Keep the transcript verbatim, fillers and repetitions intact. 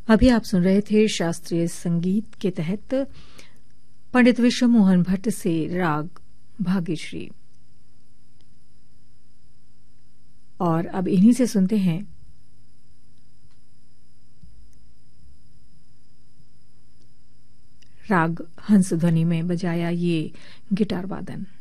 अभी आप सुन रहे थे शास्त्रीय संगीत के तहत पंडित विश्व मोहन भट्ट से राग भाग्यश्री। और अब इन्हीं से सुनते हैं राग हंस ध्वनि में बजाया ये गिटार वादन।